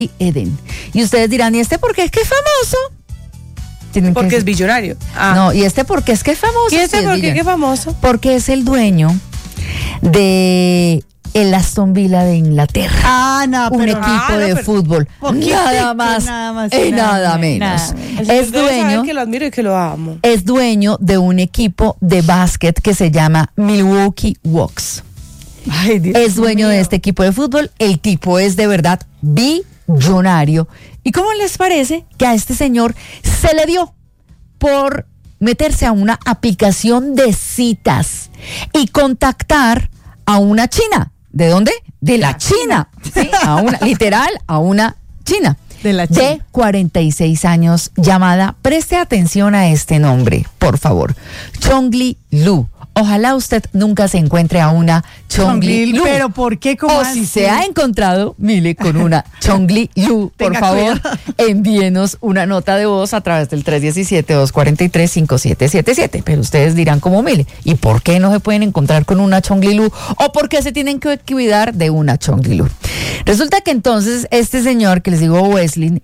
Eden. Y ustedes dirán, ¿y este por qué es que es famoso? Porque es billonario. No, ¿y este por qué es que es famoso? ¿Y este por qué es famoso? Porque es el dueño de el Aston Villa de Inglaterra. Un equipo de fútbol. Nada más y nada menos. Es dueño, que lo admiro y que lo amo. Es dueño de un equipo de básquet que se llama Milwaukee Bucks. Ay, Dios es dueño mío. de este equipo de fútbol. El tipo es de verdad billonario. ¿Y cómo les parece que a este señor se le dio por meterse a una aplicación de citas y contactar a una china? ¿De dónde? De la China. ¿Sí? Literal, a una china. De 46 años, llamada, preste atención a este nombre, por favor, Chongli Lu. Ojalá usted nunca se encuentre a una Chongli Lu. ¿Pero por qué? ¿Cómo o así? si se ha encontrado, Mile, con una Chongli Lu, por favor, envíenos una nota de voz a través del 317-243-5777. Pero ustedes dirán como Mile, ¿y por qué no se pueden encontrar con una Chongli Lu? ¿O por qué se tienen que cuidar de una Chongli Lu? Resulta que entonces este señor que les digo, Wesley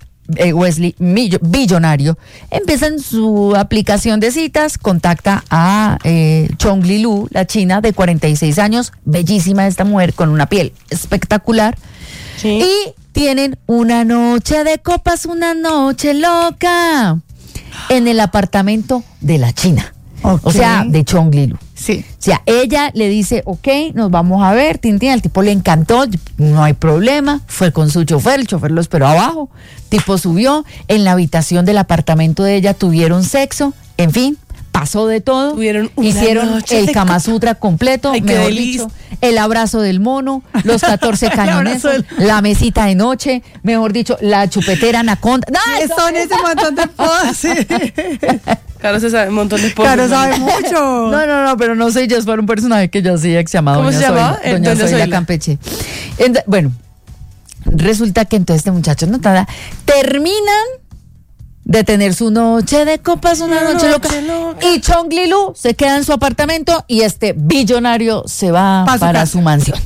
billonario, empieza en su aplicación de citas, contacta a Chongli Lu, la china de 46 años, bellísima esta mujer con una piel espectacular, sí. Y tienen una noche de copas, una noche loca en el apartamento de la china. Okay. O sea, de Chongli Lu. Sí. O sea, ella le dice, ok, nos vamos a ver, Tintín, al tipo le encantó, no hay problema, fue con su chofer, el chofer lo esperó abajo, tipo subió, en la habitación del apartamento de ella tuvieron sexo, en fin, pasó de todo, hicieron el Kama Sutra completo, ay, mejor dicho, el abrazo del mono, los 14 cañones, la mesita de noche, mejor dicho, la chupetera anaconda. No, son ese montón de cosas. Claro, se sabe un montón de cosas. Claro, sabe mucho. No, pero no sé, yo es para un personaje que yo sí se llamaba ¿Cómo Doña se llamaba? Doña Zoila Campeche. Bueno, resulta que entonces este muchacho terminan de tener su noche de copas, una noche loca. Y Chongli Lu se queda en su apartamento y este billonario se va para su mansión.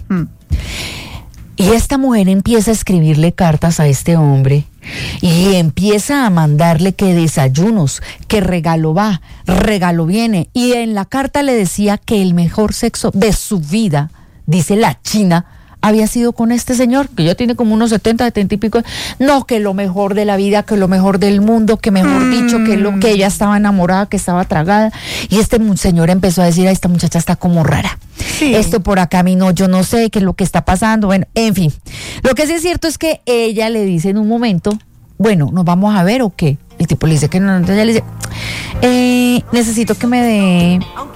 Y esta mujer empieza a escribirle cartas a este hombre y empieza a mandarle que desayunos, que regalo va, regalo viene. Y en la carta le decía que el mejor sexo de su vida, dice la china, había sido con este señor, que ya tiene como unos 70 y pico. No, que lo mejor de la vida, que lo mejor del mundo, que mejor dicho, que ella estaba enamorada, que estaba tragada. Y este señor empezó a decir, esta muchacha está como rara. Sí. Esto por acá a mí no, yo no sé qué es lo que está pasando. Bueno, en fin. Lo que sí es cierto es que ella le dice en un momento, bueno, ¿nos vamos a ver o qué? El tipo le dice que no, entonces ella le dice, necesito que me dé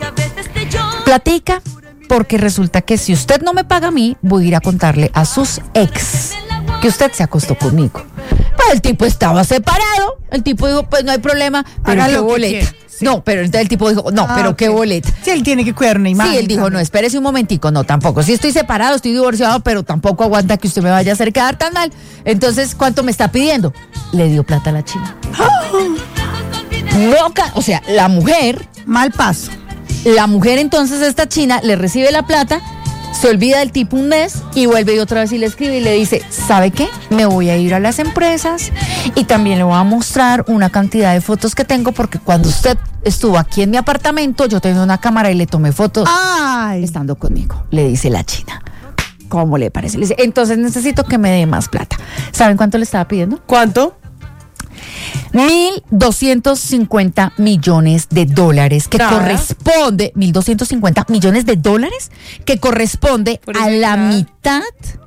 platica, porque resulta que si usted no me paga a mí, voy a ir a contarle a sus ex que usted se acostó conmigo. Pues el tipo estaba separado, el tipo dijo, pues no hay problema, pero qué boleta. Sí. No, pero entonces el tipo dijo, no, pero qué boleta. Sí, él tiene que cuidar una imagen. Sí, él dijo, no, espérese un momentico, no, tampoco. Sí estoy separado, estoy divorciado, pero tampoco aguanta que usted me vaya a hacer quedar tan mal. Entonces, ¿cuánto me está pidiendo? Le dio plata a la china. Loca, o sea, la mujer. Mal paso. La mujer entonces, esta china, le recibe la plata, se olvida del tipo un mes y vuelve y otra vez y le escribe y le dice, ¿sabe qué? Me voy a ir a las empresas y también le voy a mostrar una cantidad de fotos que tengo porque cuando usted estuvo aquí en mi apartamento, yo tenía una cámara y le tomé fotos estando conmigo, le dice la china. ¿Cómo le parece? Le dice, entonces necesito que me dé más plata. ¿Saben cuánto le estaba pidiendo? ¿Cuánto? $1,250 millones que corresponde, $1,250 millones que corresponde a la mitad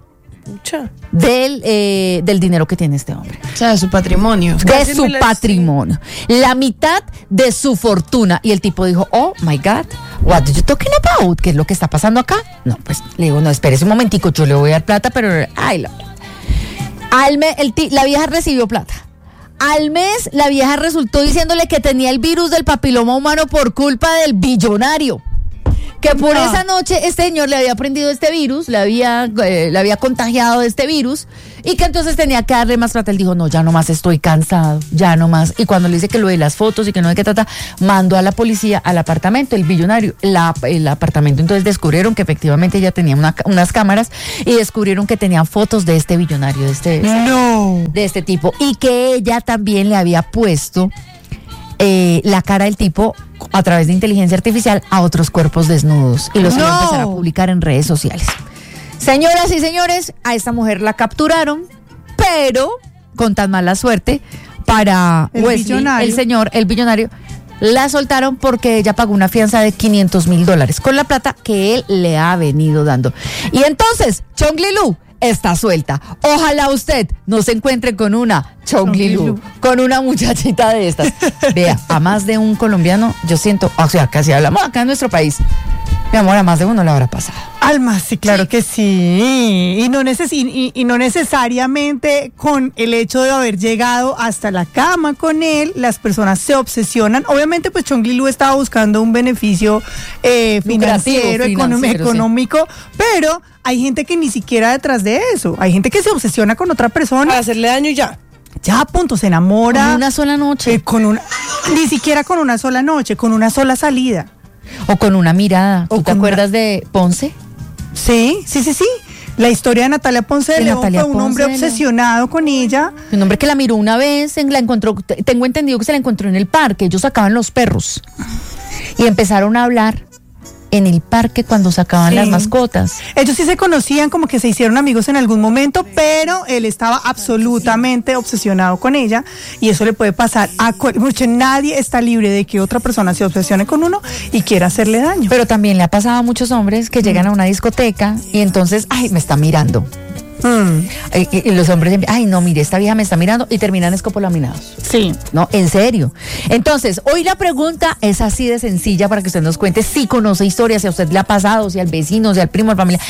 del dinero que tiene este hombre. O sea, de su patrimonio. De su patrimonio. La mitad de su fortuna. Y el tipo dijo, oh my God, what are you talking about? ¿Qué es lo que está pasando acá? No, pues le digo, no, espérese un momentico, yo le voy a dar plata, pero la vieja recibió plata. Al mes, la vieja resultó diciéndole que tenía el virus del papiloma humano por culpa del billonario. que por No. esa noche este señor le había aprendido este virus, le había contagiado de este virus y que entonces tenía que darle más plata. Él dijo, no, ya nomás estoy cansado, ya nomás. Y cuando le dice que lo de las fotos y que no hay que tratar, mandó a la policía al apartamento, el billonario, el apartamento. Entonces descubrieron que efectivamente ella tenía unas cámaras y descubrieron que tenían fotos de este billonario, No. de este tipo, y que ella también le había puesto la cara del tipo a través de inteligencia artificial a otros cuerpos desnudos y los iba a No. empezar a publicar en redes sociales. Señoras y señores, a esta mujer la capturaron, pero con tan mala suerte para El Wesley, billonario. el billonario, la soltaron porque ella pagó una fianza de $500,000 con la plata que él le ha venido dando. Y entonces, Chonglilu está suelta. Ojalá usted no se encuentre con una Chonglilu, con una muchachita de estas. Vea, a más de un colombiano, yo siento, o sea, casi hablamos acá en nuestro país. Mi amor, a más de uno le habrá pasado. Alma, sí, claro que sí. Y no necesariamente con el hecho de haber llegado hasta la cama con él, las personas se obsesionan. Obviamente, pues Chonglilu estaba buscando un beneficio financiero, económico, pero hay gente que ni siquiera detrás de eso. Hay gente que se obsesiona con otra persona. Para hacerle daño y ya. Ya, punto, se enamora. Con una sola noche. Ni siquiera con una sola noche, con una sola salida. O con una mirada. O ¿Tú te con acuerdas de Ponce? Sí. La historia de Natalia Ponce de De León Natalia fue un hombre Ponce de León. obsesionado con ella. Un hombre que la miró una vez, la encontró, tengo entendido que se la encontró en el parque, ellos sacaban los perros y empezaron a hablar en el parque cuando sacaban Sí. las mascotas. Ellos sí se conocían, como que se hicieron amigos en algún momento, pero él estaba absolutamente obsesionado con ella y eso le puede pasar a mucho. Nadie está libre de que otra persona se obsesione con uno y quiera hacerle daño. Pero también le ha pasado a muchos hombres que llegan a una discoteca y entonces, ay, me está mirando. Y los hombres, ay, no, mire, esta vieja me está mirando y terminan escopolaminados. Sí. No, en serio. Entonces, hoy la pregunta es así de sencilla para que usted nos cuente si conoce historias, si a usted le ha pasado, si al vecino, si al primo, al familiar.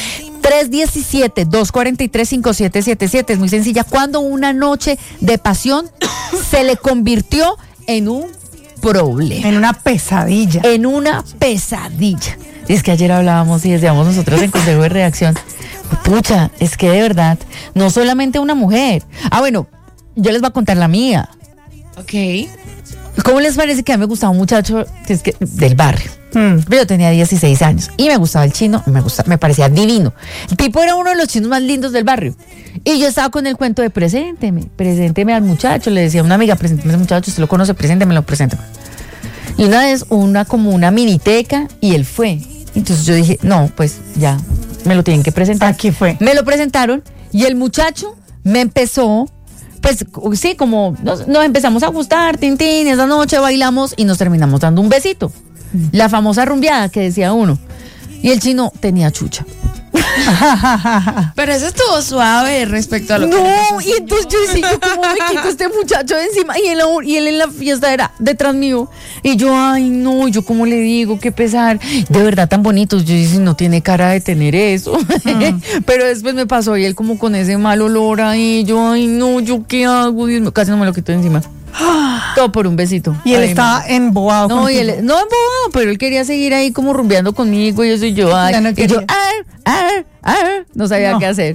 317-243-5777. Es muy sencilla. Cuando una noche de pasión se le convirtió en un problema. En una pesadilla. En una pesadilla. Es que ayer hablábamos y decíamos nosotros en Consejo de Redacción, pucha, es que de verdad, no solamente una mujer. Ah, bueno, yo les voy a contar la mía. Ok. ¿Cómo les parece que a mí me gustaba un muchacho del barrio? Yo tenía 16 años y me gustaba el chino, me parecía divino. El tipo era uno de los chinos más lindos del barrio. Y yo estaba con el cuento de presénteme al muchacho. Le decía a una amiga, presénteme al muchacho, usted lo conoce, preséntemelo. Y una vez, como una miniteca, y él fue. Entonces yo dije, no, pues ya, me lo tienen que presentar. Aquí fue. Me lo presentaron y el muchacho me empezó, pues sí, como nos empezamos a gustar, tintín, esa noche bailamos y nos terminamos dando un besito. La famosa rumbeada que decía uno. Y el chino tenía chucha. Pero eso estuvo suave respecto a lo que No, le pasó. y entonces yo decía, yo cómo me quito este muchacho de encima, y él en la fiesta era detrás mío, y yo, ay no, yo cómo le digo, qué pesar, de verdad tan bonitos, yo dije, no tiene cara de tener eso, pero después me pasó, y él como con ese mal olor ahí, yo, ay no, yo qué hago, Dios mío, casi no me lo quito de encima, todo por un besito. Y él Ay, estaba embobado. no, contigo. no embobado, pero él quería seguir ahí como rumbeando conmigo y eso y yo, ay, Ya no y yo, quería. no sabía No. qué hacer.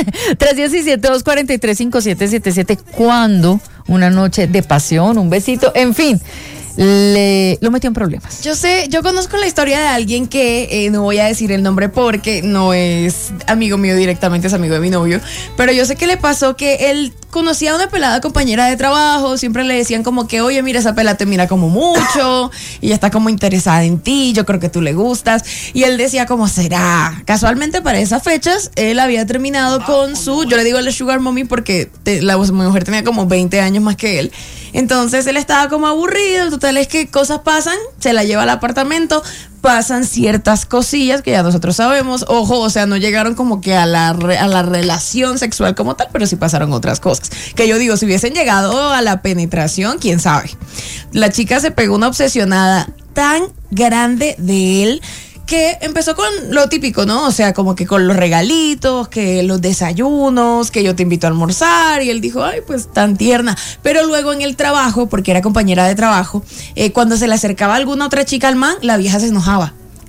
317-243-5777. ¿Cuándo? Una noche de pasión, un besito, en fin, lo metió en problemas. Yo conozco la historia de alguien que no voy a decir el nombre porque no es amigo mío directamente, es amigo de mi novio, pero yo sé que le pasó que él conocía a una pelada compañera de trabajo, siempre le decían como que, oye, mira, esa pelada te mira como mucho, y ella está como interesada en ti, yo creo que tú le gustas, y él decía como, será. Casualmente para esas fechas, él había terminado con yo le digo la sugar mommy porque la mujer tenía como 20 años más que él, entonces él estaba como aburrido, total es que cosas pasan, se la lleva al apartamento, pasan ciertas cosillas que ya nosotros sabemos, ojo, o sea, no llegaron como que a la relación sexual como tal, pero sí pasaron otras cosas, que yo digo, si hubiesen llegado a la penetración, quién sabe. La chica se pegó una obsesionada tan grande de él que empezó con lo típico, ¿no? O sea, como que con los regalitos, que los desayunos, que yo te invito a almorzar, y él dijo, ay, pues tan tierna. Pero luego en el trabajo, porque era compañera de trabajo, cuando se le acercaba alguna otra chica al man, la vieja se enojaba.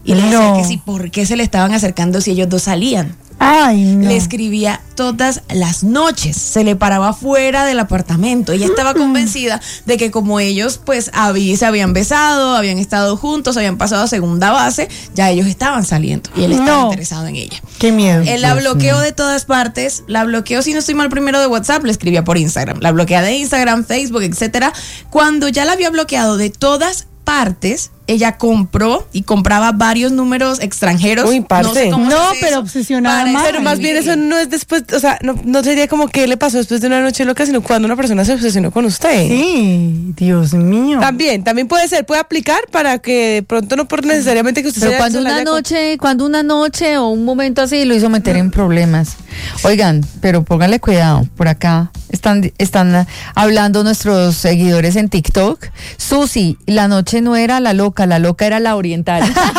Y le decía que sí, ¿por qué se le estaban acercando si ellos dos salían? Ay, no. Le escribía todas las noches, se le paraba fuera del apartamento. Ella estaba convencida de que como ellos pues se habían besado, habían estado juntos, habían pasado a segunda base, ya ellos estaban saliendo y él estaba interesado en ella. Qué miedo. Él la bloqueó de todas partes, la bloqueó, si no estoy mal, primero de WhatsApp, le escribía por Instagram, la bloquea de Instagram, Facebook, etcétera. Cuando ya la había bloqueado de todas partes, ella compró y compraba varios números extranjeros. Uy, parce. No, pero obsesionada más. Pero más bien eso no es después, o sea, no sería como qué le pasó después de una noche loca, sino cuando una persona se obsesionó con usted. Sí, Dios mío. También puede ser, puede aplicar para que de pronto no por necesariamente que usted Pero se cuando una noche o un momento así lo hizo meter en problemas. Oigan, pero pónganle cuidado, por acá están hablando nuestros seguidores en TikTok. Susi, la noche no era la loca era la oriental.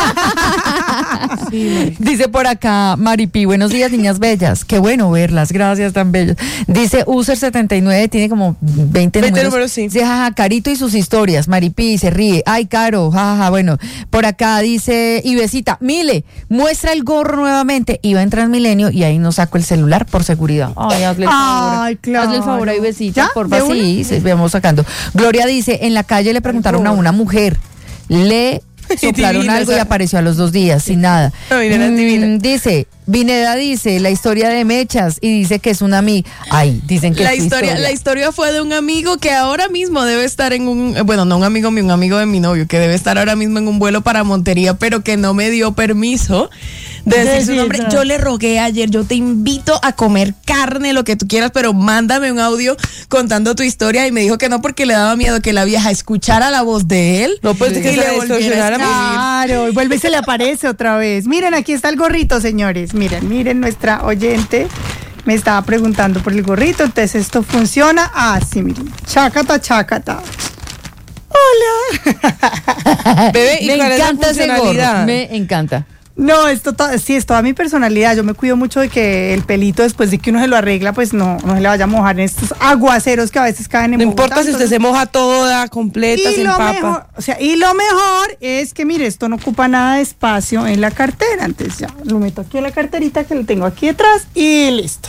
Sí, dice por acá Maripi, buenos días niñas bellas, qué bueno verlas, gracias, tan bellas. Dice User79, tiene como 20 números, sí. Dice jaja, Carito y sus historias. Maripi se ríe, ay Caro, jaja, bueno. Por acá dice Ibesita, Mile, muestra el gorro nuevamente. Iba en Transmilenio y ahí no saco el celular por seguridad. Ay, hazle el favor. Ay, claro. Hazle el favor a Ibesita, ¿Ya? porfa, sí, vamos sacando. Gloria dice, en la calle le preguntaron a una mujer, le soplaron divina, algo y apareció a los 2 días sin nada. No, dice Vineda, dice la historia de Mechas y dice que es una amiga. Ay, dicen que la historia fue de un amigo que ahora mismo debe estar en no un amigo mío, un amigo de mi novio, que debe estar ahora mismo en un vuelo para Montería, pero que no me dio permiso de decir su nombre. Yo le rogué ayer, yo te invito a comer carne, lo que tú quieras, pero mándame un audio contando tu historia, y me dijo que no porque le daba miedo que la vieja escuchara la voz de él. No, pues que le volviera a escribir. Claro, y vuelve y se le aparece otra vez. Miren, aquí está el gorrito, señores. Miren, nuestra oyente me estaba preguntando por el gorrito. Entonces esto funciona así, miren. Chácata. Hola. Bebé, ¿y me cuál encanta es la ese gorro, funcionalidad? me encanta. No, es toda mi personalidad. Yo me cuido mucho de que el pelito, después de que uno se lo arregla, pues no se le vaya a mojar en estos aguaceros que a veces caen en No Bogotá. importa si usted se moja toda, completa, sin papa. Y lo mejor es que, mire, esto no ocupa nada de espacio en la cartera. Entonces ya lo meto aquí en la carterita que lo tengo aquí detrás y listo.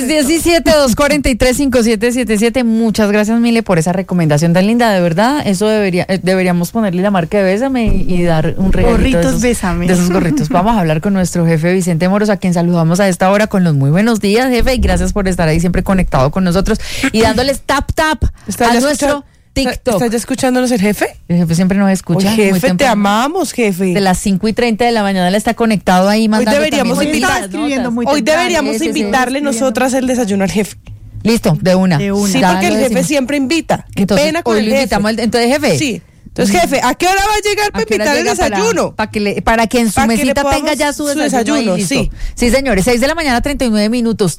317-243-5777. Muchas gracias, Mile, por esa recomendación tan linda. De verdad, eso deberíamos ponerle la marca de Bésame y dar un regalito Gorritos Bésame. de esos gorritos. Vamos a hablar con nuestro jefe Vicente Moros, a quien saludamos a esta hora con los muy buenos días, jefe, y gracias por estar ahí siempre conectado con nosotros y dándoles tap a nuestro TikTok. ¿Está ya escuchándonos el jefe? El jefe siempre nos escucha. Oye, jefe, te amamos, jefe. De las 5:30 de la mañana él está conectado ahí mandando. Hoy deberíamos invitarle nosotras el desayuno al jefe. Listo, de una. Sí, porque el jefe siempre invita. Qué pena con el jefe. Entonces, jefe. Sí. Entonces, jefe, ¿a qué hora va a llegar para invitar el desayuno? Para que en su mesita tenga ya su desayuno. Sí, señores, 6 de la mañana, 39 minutos.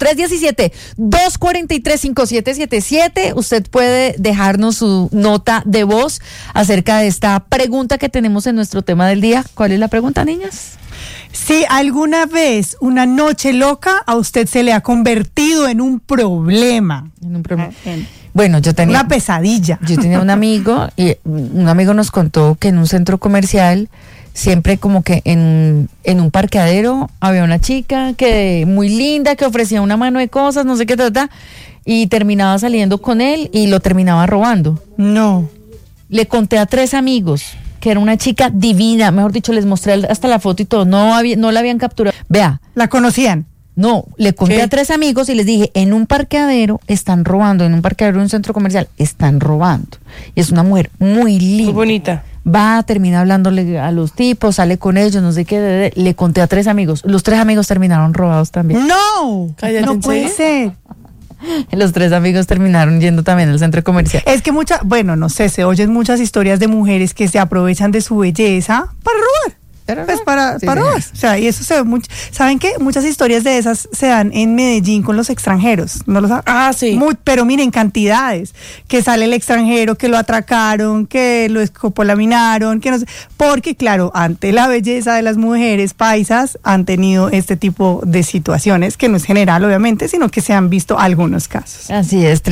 317-243-5777. Usted puede dejarnos su nota de voz acerca de esta pregunta que tenemos en nuestro tema del día. ¿Cuál es la pregunta, niñas? Si alguna vez una noche loca a usted se le ha convertido en un problema. Bueno, yo tenía una pesadilla. Yo tenía un amigo y un amigo nos contó que en un centro comercial siempre como que en un parqueadero había una chica que muy linda, que ofrecía una mano de cosas, no sé qué y terminaba saliendo con él y lo terminaba robando. No. Le conté a 3 amigos que era una chica divina, mejor dicho, les mostré hasta la foto y todo, no la habían capturado. Vea. ¿La conocían? No, le conté a 3 amigos y les dije, en un parqueadero están robando, en un parqueadero de un centro comercial están robando. Y es una mujer muy linda. Muy bonita. Va a terminar hablándole a los tipos, sale con ellos, no sé qué. Le conté a 3 amigos. Los 3 amigos terminaron robados también. ¡No! Cállate, no puede ser. Los 3 amigos terminaron yendo también al centro comercial. Es que no sé, se oyen muchas historias de mujeres que se aprovechan de su belleza para robar. Pues para robar. O sea, y eso se ve mucho. ¿Saben qué? Muchas historias de esas se dan en Medellín con los extranjeros. ¿No lo saben? Ah, sí. Pero miren, cantidades. Que sale el extranjero, que lo atracaron, que lo escopolaminaron, que no sé. Porque, claro, ante la belleza de las mujeres paisas han tenido este tipo de situaciones, que no es general, obviamente, sino que se han visto algunos casos. Así es,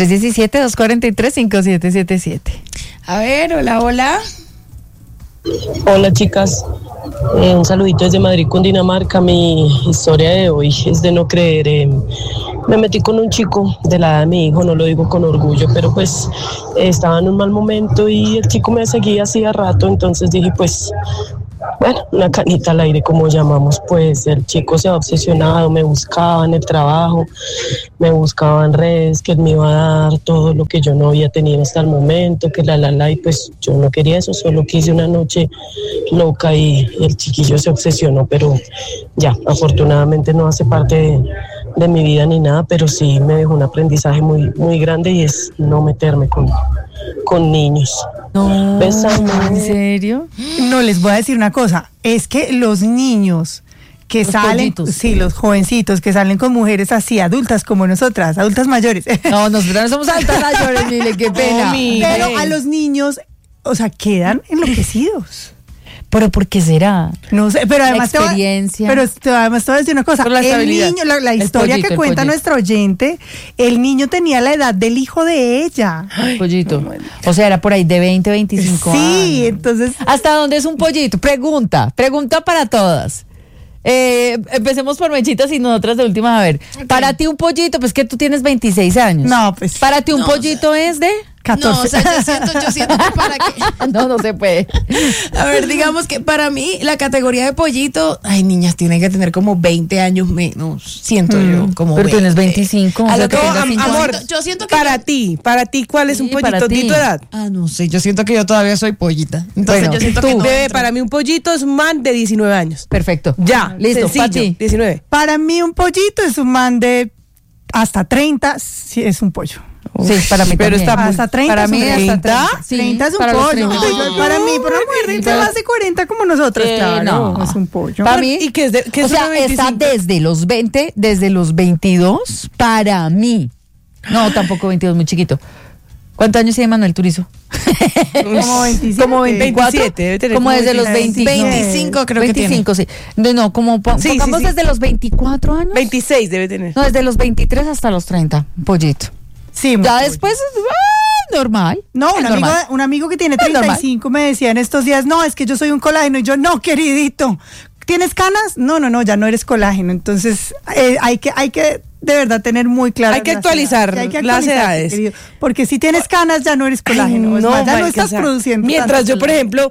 317-243-5777. A ver, hola. Hola chicas, Un saludito desde Madrid, Cundinamarca. Mi historia de hoy es de no creer. Me metí con un chico de la edad de mi hijo, no lo digo con orgullo, pero pues estaba en un mal momento y el chico me seguía hacía rato, entonces dije pues, bueno, una canita al aire como llamamos, pues el chico se ha obsesionado, me buscaba en el trabajo, me buscaba en redes, que él me iba a dar todo lo que yo no había tenido hasta el momento, que y pues yo no quería eso, solo quise una noche loca y el chiquillo se obsesionó, pero ya, afortunadamente no hace parte de mi vida ni nada, pero sí me dejó un aprendizaje muy, muy grande y es no meterme con niños. No, Bésame. ¿en serio? No, les voy a decir una cosa, es que los niños que Los salen, pollitos. sí, los jovencitos que salen con mujeres así, adultas como nosotras, adultas mayores. No, nosotros no somos altas mayores, mire, qué pena. Pero a los niños, o sea, quedan enloquecidos. ¿Pero por qué será? No sé, pero además experiencia. además te voy a decir una cosa. Por la El estabilidad. niño, la historia pollito, que el cuenta pollito. nuestro oyente, el niño tenía la edad del hijo de ella. Pollito. O sea, era por ahí de 20, 25 años. Sí, entonces ¿Hasta dónde es un pollito? Pregunta para todas. Empecemos por Mechitas y nosotras de última. A ver, para ti un pollito, pues que tú tienes 26 años. No, pues, Para ti un no, pollito es de... 14. No, o sea, yo siento que para que... No se puede. A ver, digamos que para mí la categoría de pollito, ay, niñas, tienen que tener como 20 años menos, siento yo, como Pero tienes 20. 25. A o sea, lo que que tengas am- 5 amor, años. yo siento que para ti, ¿cuál es un Sí, para pollito? ti. ¿Di tu edad? no sé, yo siento que yo todavía soy pollita. Entonces Bueno, yo siento tú, que no Bebé, entro. para mí un pollito es un man de 19 años. Perfecto. Ya, Listo, sencillo, para ti. 19. para mí un pollito es un man de hasta 30, sí, es un pollo. Sí, para mí Pero también. está muy- Hasta 30 Para es un mí pollo. hasta 30. 30. Sí, 30 es un para los pollo. 30. Para mí, por una mujer de más de 40 como nosotros, claro, no. es un pollo. Para mí, ¿Y qué es o sea, una está 25? desde los 20, desde los 22, para mí. No, tampoco 22, muy chiquito. ¿Cuántos años tiene Manuel Turizo? Como 27. Como 24. 27, debe tener como como desde los 26. 25 creo que tiene. 25, sí. No, como Sí, sí, pongamos sí. desde los 24 años. 26 debe tener. No, desde los 23 hasta los 30, pollito. Sí, muy Ya pollo. después, normal. No, es normal. un amigo que tiene Es normal. 35 me decía en estos días, no, es que yo soy un colágeno. Y yo, no, queridito, ¿tienes canas? No, ya no eres colágeno. Entonces, hay que de verdad tener muy claro. Hay que actualizar las edades. Querido, porque si tienes canas, ya no eres colágeno. Ay, es más, ya no marica, estás o sea, produciendo. Mientras tanto yo, por ejemplo,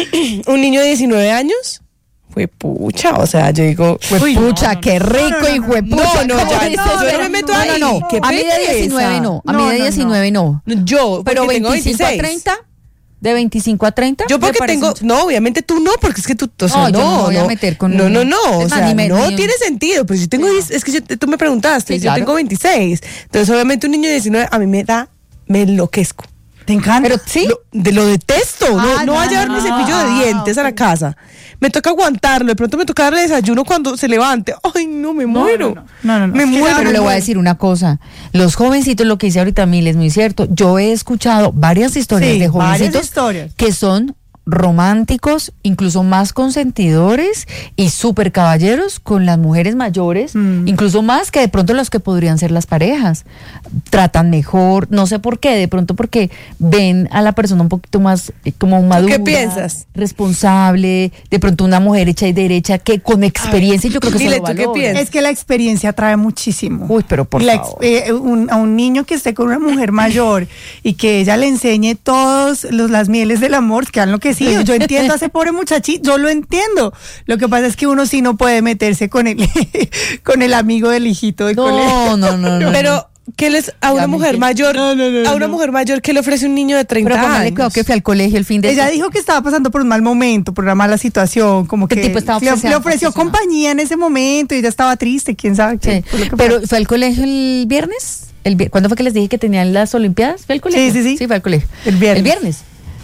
un niño de 19 años, fue pucha, o sea, yo digo, Uy, Pucha, no, qué rico, hijo de pucha. No, ¿cómo ya, dices? yo no me meto ahí. No, Qué a mí de pereza. 19 no. A mí No, de no, 19 no. yo, Pero porque tengo 25 a 26. 30. De 25 a 30. Yo me porque parece tengo, mucho. no, obviamente tú no, porque es que tú, o sea, No, yo no me voy a meter con no, un- o Es más, sea, ni me- no ni- tiene sentido, pues yo tengo, es que tú me preguntaste, Sí, yo claro. tengo 26, entonces obviamente un niño de 19 a mí me enloquezco. ¿Te encanta? Pero sí. Lo detesto, no va a llevar mi cepillo de dientes a la ok. casa. Me toca aguantarlo, de pronto me toca darle desayuno cuando se levante. Ay, no, me muero. No. Me Es que muero. Pero le voy a decir una cosa. Los jovencitos, lo que dice ahorita Mil es muy cierto. Yo he escuchado varias historias Sí, de varias jovencitos historias. que son románticos, incluso más consentidores y súper caballeros con las mujeres mayores, incluso más que de pronto los que podrían ser las parejas. Tratan mejor, no sé por qué, de pronto porque ven a la persona un poquito más como madura. qué piensas? Responsable, de pronto una mujer hecha y derecha que con experiencia yo creo que se dile lo tú qué valora. piensas. Es que la experiencia trae muchísimo. Uy, pero por favor. A un niño que esté con una mujer mayor y que ella le enseñe todas las mieles del amor, que han enloquecido. Yo entiendo a ese pobre muchachito, yo lo entiendo. Lo que pasa es que uno sí no puede meterse con el, con el amigo del hijito de colegio. No. Pero, ¿qué les a Ya una me mujer entiendo. mayor? A una mujer mayor, ¿qué le ofrece un niño de 30 Pero póngale años? cuidado que fue al colegio el fin de Ella dijo que estaba pasando por un mal momento, por una mala situación, como ¿Qué que tipo estaba le obsesionado? ofreció compañía en ese momento y ella estaba triste, quién sabe qué. Sí, fue lo que pero pasó. fue al colegio el viernes. ¿Cuándo fue que les dije que tenían las Olimpiadas? ¿Fue al colegio? Sí. Sí, fue al colegio. El viernes. El viernes.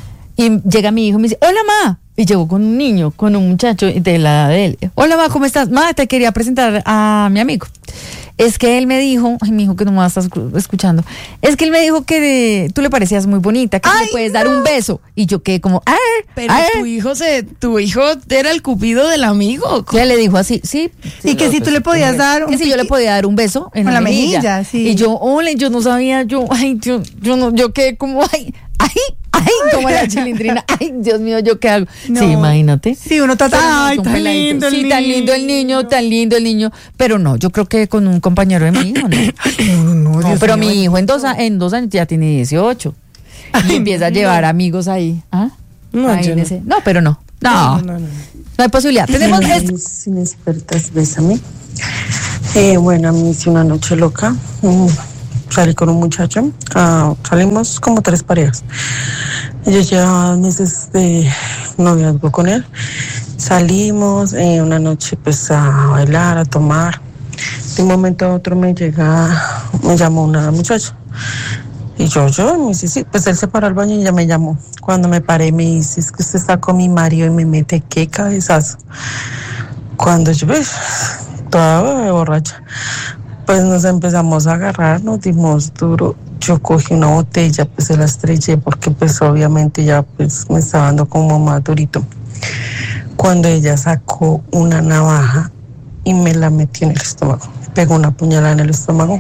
Y llega mi hijo y me dice, hola, ma. Y llegó con un niño, con un muchacho de la edad de él. Hola, ma, ¿cómo estás? Ma, te quería presentar a mi amigo. es que él me dijo, ay, mi hijo que no me estás escuchando, es que él me dijo que tú le parecías muy bonita, que le puedes dar un beso. Y yo quedé como, pero tu hijo era el cupido del amigo. Ya le dijo así, sí. Y que si tú le podías dar que si yo le podía dar un beso en la mejilla. Sí. Y yo, yo no sabía, yo quedé como, ay, como la chilindrina, ay, Dios mío, ¿yo qué hago? No. Sí, imagínate. Sí, uno trata, ay, tan lindo el niño. Sí, tan lindo el niño, pero no, yo creo que con un compañero de mi hijo, ¿no? No, pero mi hijo en dos años ya tiene 18 y empieza a llevar amigos ahí. No, pero no hay posibilidad. Tenemos inexpertas, bésame. Bueno, a mí hice una noche loca. Salí con un muchacho, salimos como 3 parejas. Yo llevaba meses de noviazgo con él. Salimos una noche pues a bailar, a tomar. De un momento a otro me llamó una muchacha. Y yo me dice, sí, pues él se paró al baño y ya me llamó. Cuando me paré me dice, es que usted está con mi marido, y me mete, qué cabezazo. Cuando yo, toda borracha, pues nos empezamos a agarrar, nos dimos duro. Yo cogí una botella, pues se la estrellé porque pues obviamente ya pues me estaba dando como más durito. Cuando ella sacó una navaja y me la metió en el estómago, me pegó una puñalada en el estómago.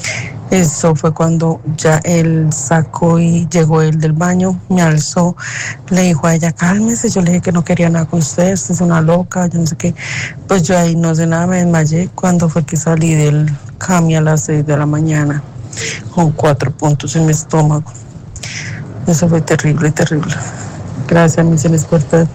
Eso fue cuando ya él sacó y llegó él del baño, me alzó, le dijo a ella, cálmese. Yo le dije que no quería nada con usted, usted es una loca, yo no sé qué. Pues yo ahí no sé nada, me desmayé. Cuando fue que salí del cami a las 6 de la mañana con 4 puntos en mi estómago. Eso fue terrible. Gracias, mis inexpertas.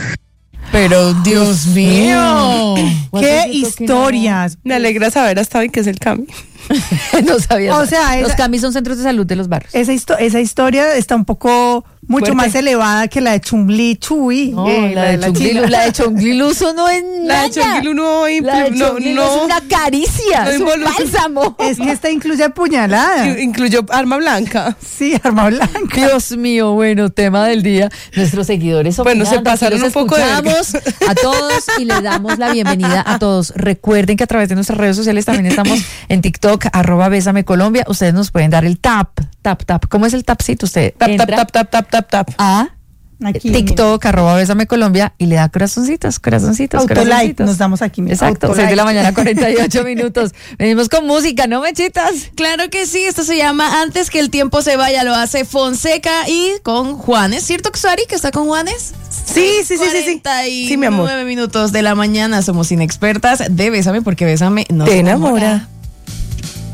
Pero Dios mío, qué historias. Me alegra saber hasta hoy que es el Cami. No sabía. O sea, los Camis son centros de salud de los barrios. Esa historia está un poco mucho fuerte, más elevada que la de Chumli Chuy. No, la de Chonglilu no es nada. La de Chonglilu no es una caricia, es un bálsamo. Es que esta incluye puñalada. Incluyó arma blanca. Sí, arma blanca. Dios mío, bueno, tema del día. Nuestros seguidores opinando, se pasaron un poco a todos y les damos la bienvenida a todos. Recuerden que a través de nuestras redes sociales también estamos en TikTok, @Bésame Colombia. Ustedes nos pueden dar el tap. ¿Cómo es el tapcito? Usted tap. Aquí, TikTok, @Bésame Colombia, y le da corazoncitos. Autolike, nos damos aquí. Exacto, 6 de la mañana, 48 minutos. Venimos con música, ¿no, Mechitas? Claro que sí, esto se llama Antes que el tiempo se vaya, lo hace Fonseca y con Juanes. ¿Cierto, Xari, que está con Juanes? Sí. 49 minutos de la mañana, somos inexpertas de Bésame, porque Bésame no te enamora.